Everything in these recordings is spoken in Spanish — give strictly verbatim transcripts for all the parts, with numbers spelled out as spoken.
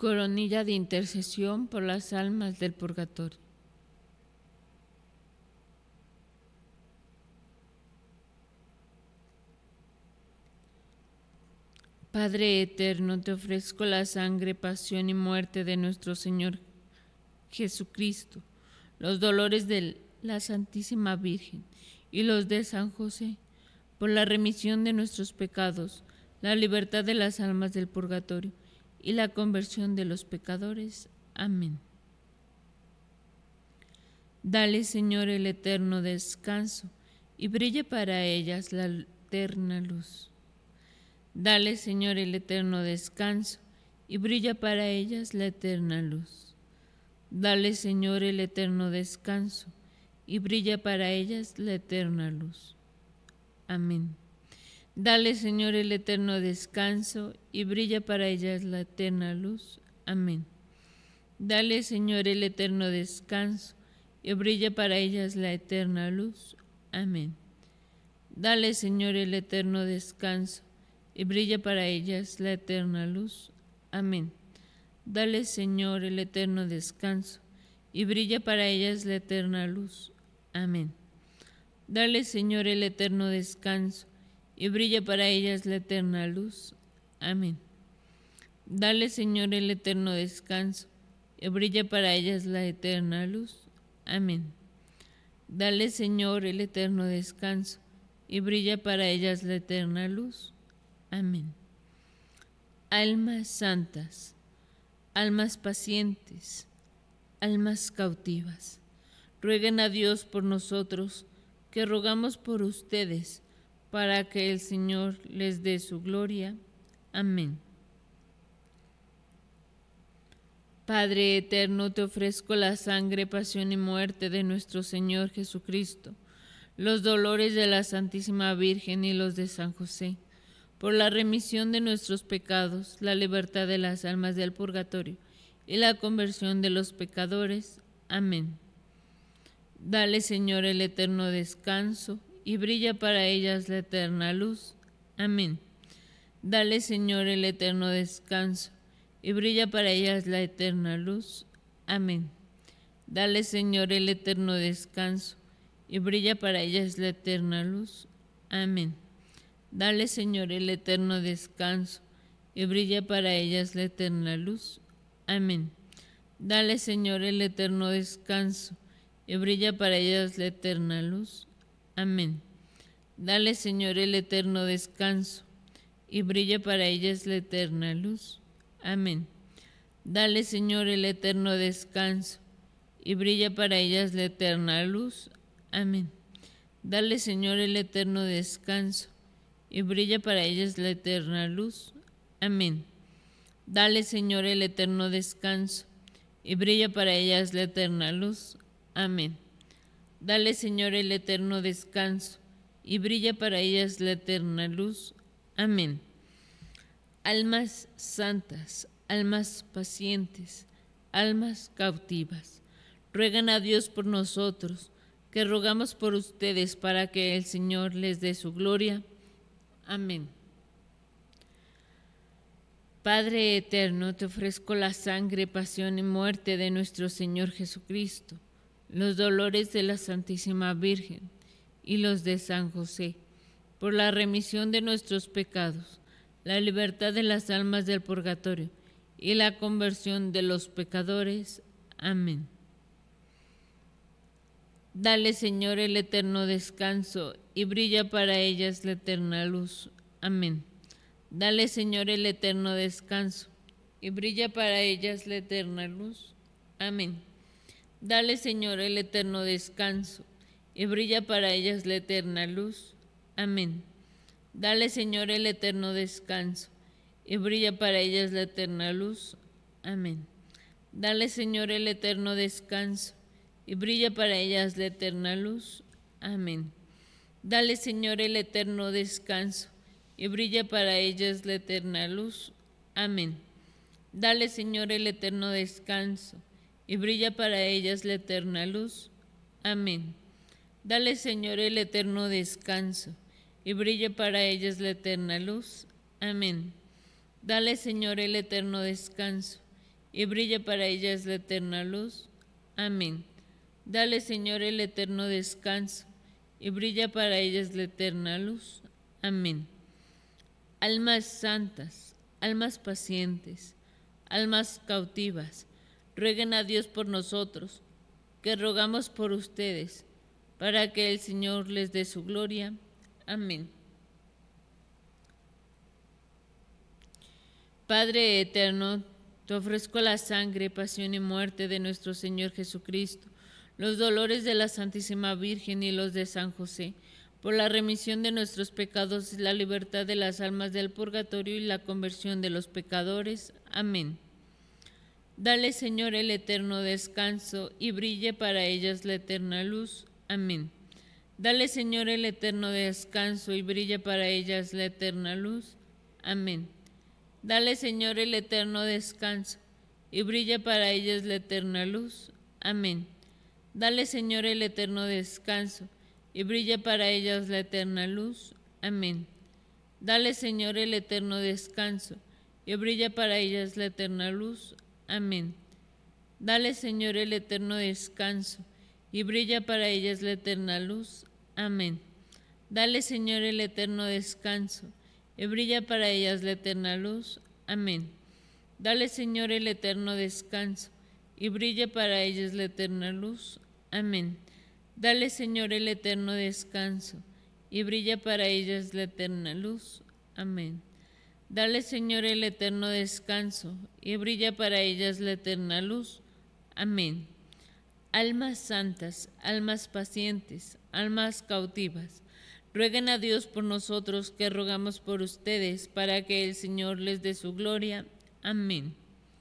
Coronilla de intercesión por las almas del purgatorio. Padre eterno, te ofrezco la sangre, pasión y muerte de nuestro Señor Jesucristo, los dolores de la Santísima Virgen y los de San José, por la remisión de nuestros pecados, la libertad de las almas del purgatorio y la conversión de los pecadores. Amén. Dale, Señor, el eterno descanso y brille para ellas la eterna luz. Dale, Señor, el eterno descanso y brilla para ellas la eterna luz. Dale, Señor, el eterno descanso y brilla para ellas la eterna luz. Amén. Dale, Señor, el eterno descanso y brilla para ellas la eterna luz. Amén. Dale, Señor, el eterno descanso y brilla para ellas la eterna luz. Amén. Dale, Señor, el eterno descanso y brilla para ellas la eterna luz. Amén. Dale, Señor, el eterno descanso y brilla para ellas la eterna luz. Amén. Dale, Señor, el eterno descanso y brilla para ellas la eterna luz. Amén. Dale, Señor, el eterno descanso y brilla para ellas la eterna luz. Amén. Dale, Señor, el eterno descanso y brilla para ellas la eterna luz. Amén. Almas santas, almas pacientes, almas cautivas, rueguen a Dios por nosotros, que rogamos por ustedes, para que el Señor les dé su gloria. Amén. Padre eterno, te ofrezco la sangre, pasión y muerte de nuestro Señor Jesucristo, los dolores de la Santísima Virgen y los de San José, por la remisión de nuestros pecados, la libertad de las almas del purgatorio y la conversión de los pecadores. Amén. Dale, Señor, el eterno descanso y brilla para ellas la eterna luz. Amén. Dale, Señor, el eterno descanso y brilla para ellas la eterna luz. Amén. Dale, Señor, el eterno descanso y brilla para ellas la eterna luz. Amén. Dale, Señor, el eterno descanso y brilla para ellas la eterna luz. Amén. Dale, Señor, el eterno descanso y brilla para ellas la eterna luz. Amén. Dale, Señor, el eterno descanso y brilla para ellas la eterna luz. Amén. Dale, Señor, el eterno descanso y brilla para ellas la eterna luz. Amén. Dale, Señor, el eterno descanso y brilla para ellas la eterna luz. Amén. Dale, Señor, el eterno descanso y brilla para ellas la eterna luz. Amén. Dale, Señor, el eterno descanso y brilla para ellas la eterna luz. Amén. Almas santas, almas pacientes, almas cautivas, ruegan a Dios por nosotros, que rogamos por ustedes para que el Señor les dé su gloria. Amén. Padre eterno, te ofrezco la sangre, pasión y muerte de nuestro Señor Jesucristo, los dolores de la Santísima Virgen y los de San José, por la remisión de nuestros pecados, la libertad de las almas del purgatorio y la conversión de los pecadores. Amén. Dale, Señor, el eterno descanso y brilla para ellas la eterna luz. Amén. Dale, Señor, el eterno descanso y brilla para ellas la eterna luz. Amén. Dale, Señor, el eterno descanso y brilla para ellas la eterna luz. Amén. Dale, Señor, el eterno descanso y brilla para ellas la eterna luz. Amén. Dale, Señor, el eterno descanso y brilla para ellas la eterna luz. Amén. Dale, Señor, el eterno descanso y brilla para ellas la eterna luz. Amén. Dale, Señor, el eterno descanso y brilla para ellas la eterna luz. Amén. Dale, Señor, el eterno descanso y brilla para ellas la eterna luz. Amén. Dale, Señor, el eterno descanso y brilla para ellas la eterna luz. Amén. Dale, Señor, el eterno descanso, y brilla para ellas la eterna luz. Amén. Almas santas, almas pacientes, almas cautivas, rueguen a Dios por nosotros, que rogamos por ustedes, para que el Señor les dé su gloria. Amén. Padre eterno, te ofrezco la sangre, pasión y muerte de nuestro Señor Jesucristo, los dolores de la Santísima Virgen y los de San José, por la remisión de nuestros pecados, la libertad de las almas del purgatorio y la conversión de los pecadores. Amén. Dale, Señor, el eterno descanso, y brille para ellas la eterna luz. Amén. Dale, Señor, el eterno descanso, y brille para ellas la eterna luz. Amén. Dale, Señor, el eterno descanso, y brilla para ellas la eterna luz. Amén. Dale, Señor, el eterno descanso, y brilla para ellas la eterna luz. Amén. Dale, Señor, el eterno descanso, y brilla para ellas la eterna luz. Amén. Dale, Señor, el eterno descanso, y brilla para ellas la eterna luz. Amén. Dale, Señor, el eterno descanso, y brilla para ellas la eterna luz. Amén. Dale, Señor, el eterno descanso, y brilla para ellas la eterna luz. Amén. Dale, Señor, el eterno descanso, y brilla para ellas la eterna luz. Amén. Dale, Señor, el eterno descanso, y brilla para ellas la eterna luz. Amén. Almas santas, almas pacientes, almas cautivas, rueguen a Dios por nosotros, que rogamos por ustedes, para que el Señor les dé su gloria. Amén.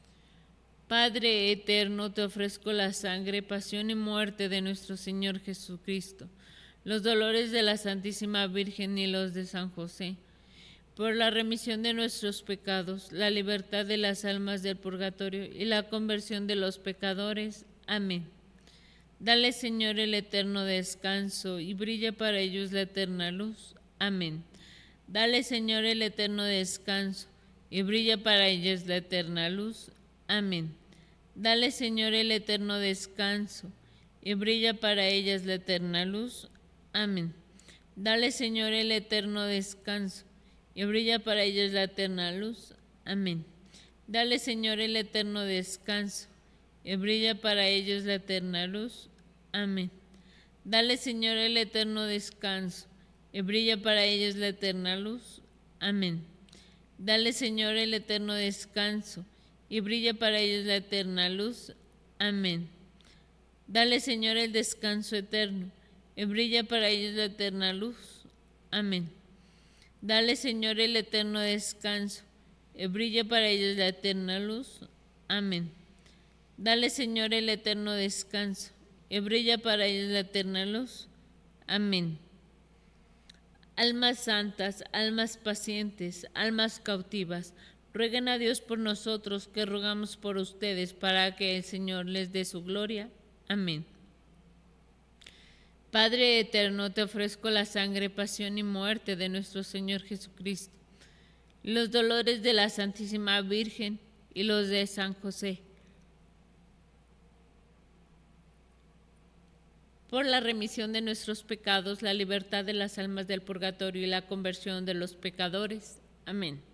Padre eterno, te ofrezco la sangre, pasión y muerte de nuestro Señor Jesucristo, los dolores de la Santísima Virgen y los de San José, por la remisión de nuestros pecados, la libertad de las almas del purgatorio y la conversión de los pecadores. Amén. Dale, Señor, el eterno descanso, y brilla para ellos la eterna luz. Amén. Dale, Señor, el eterno descanso, y brilla para ellos la eterna luz. Amén. Dale, Señor, el eterno descanso, y brilla para ellas la eterna luz. Amén. Dale, Señor, el eterno descanso, y brilla para ellas la eterna luz. Amén. Dale, Señor, el eterno descanso, y brilla para ellos la eterna luz. Amén. Dale, Señor, el eterno descanso, y brilla para ellos la eterna luz. Amén. Dale, Señor, el eterno descanso, y brilla para ellos la eterna luz. Amén. Dale, Señor, el descanso eterno, y brilla para ellos la eterna luz. Amén. Dale, Señor, el eterno descanso, y brilla para ellos la eterna luz. Amén. Dale, Señor, el eterno descanso, y brilla para ellos la eterna luz. Amén. Almas santas, almas pacientes, almas cautivas, rueguen a Dios por nosotros, que rogamos por ustedes, para que el Señor les dé su gloria. Amén. Padre eterno, te ofrezco la sangre, pasión y muerte de nuestro Señor Jesucristo, los dolores de la Santísima Virgen y los de San José, por la remisión de nuestros pecados, la libertad de las almas del purgatorio y la conversión de los pecadores. Amén.